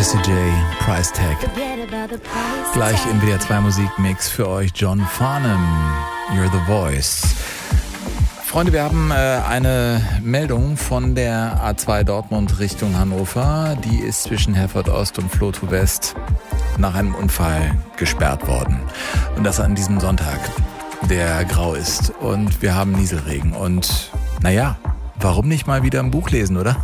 Jessie J, Price Tag. Gleich im WDR 2 Musikmix für euch John Farnham, You're the Voice. Freunde, wir haben eine Meldung von der A2 Dortmund Richtung Hannover. Die ist zwischen Herford Ost und Vlotho West nach einem Unfall gesperrt worden. Und das an diesem Sonntag, der grau ist. Und wir haben Nieselregen. Und naja, warum nicht mal wieder ein Buch lesen, oder?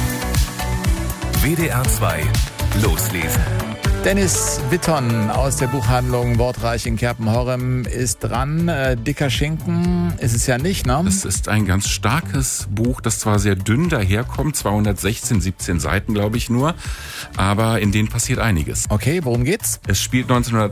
WDR 2 loslesen. Dennis Witton aus der Buchhandlung Wortreich in Kerpen-Horrem ist dran. Dicker Schinken ist es ja nicht, ne? Es ist ein ganz starkes Buch, das zwar sehr dünn daherkommt, 17 Seiten, glaube ich nur, aber in denen passiert einiges. Okay, worum geht's? Es spielt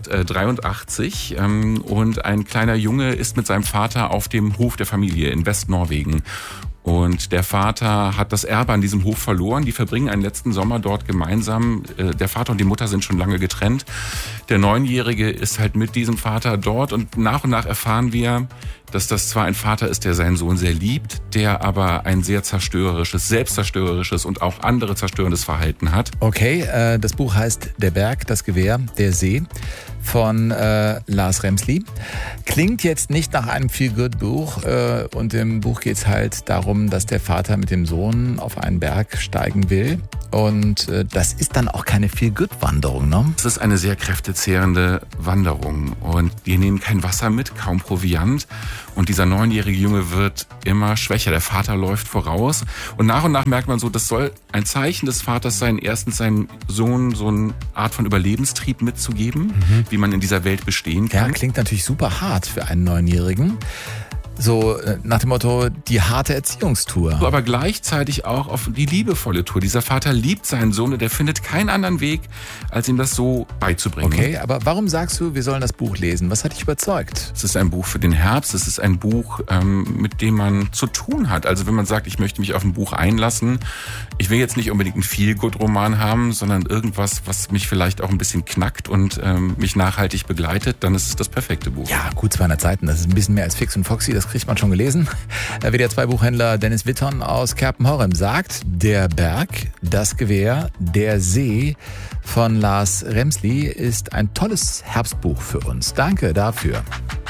1983 und ein kleiner Junge ist mit seinem Vater auf dem Hof der Familie in Westnorwegen. Und der Vater hat das Erbe an diesem Hof verloren. Die verbringen einen letzten Sommer dort gemeinsam. Der Vater und die Mutter sind schon lange getrennt. Der 9-Jährige ist halt mit diesem Vater dort. Und nach erfahren wir, dass das zwar ein Vater ist, der seinen Sohn sehr liebt, der aber ein sehr selbstzerstörerisches und auch andere zerstörendes Verhalten hat. Okay, das Buch heißt Der Berg, das Gewehr, der See von Lars Remsli. Klingt jetzt nicht nach einem Feel-Good-Buch und im Buch geht es halt darum, dass der Vater mit dem Sohn auf einen Berg steigen will. Und das ist dann auch keine Feel-Good-Wanderung, ne? Es ist eine sehr kräftezehrende Wanderung und die nehmen kein Wasser mit, kaum Proviant. Und dieser 9-jährige Junge wird immer schwächer. Der Vater läuft voraus. Und nach merkt man so, das soll ein Zeichen des Vaters sein, erstens seinem Sohn so eine Art von Überlebenstrieb mitzugeben, wie man in dieser Welt bestehen kann. Ja, klingt natürlich super hart für einen 9-Jährigen. So nach dem Motto, die harte Erziehungstour. Aber gleichzeitig auch auf die liebevolle Tour. Dieser Vater liebt seinen Sohn und er findet keinen anderen Weg, als ihm das so beizubringen. Okay, aber warum sagst du, wir sollen das Buch lesen? Was hat dich überzeugt? Es ist ein Buch für den Herbst. Es ist ein Buch, mit dem man zu tun hat. Also wenn man sagt, ich möchte mich auf ein Buch einlassen, ich will jetzt nicht unbedingt einen Feel-Good-Roman haben, sondern irgendwas, was mich vielleicht auch ein bisschen knackt und mich nachhaltig begleitet, dann ist es das perfekte Buch. Ja, gut 200 Seiten. Das ist ein bisschen mehr als Fix und Foxy. Das kriegt man schon gelesen. WDR 2 Buchhändler Dennis Witton aus Kerpen-Horrem sagt, Der Berg, das Gewehr, der See von Lars Remsli ist ein tolles Herbstbuch für uns. Danke dafür.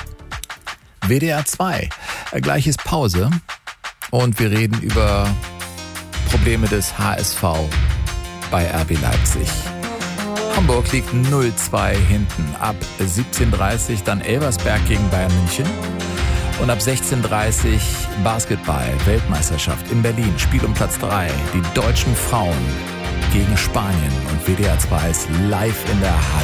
WDR 2. Gleich ist Pause und wir reden über Probleme des HSV bei RB Leipzig. Hamburg liegt 0-2 hinten. Ab 17:30 dann Elversberg gegen Bayern München. Und ab 16:30 Basketball, Weltmeisterschaft in Berlin, Spiel um Platz 3. Die deutschen Frauen gegen Spanien und WDR 2 ist live in der Halle.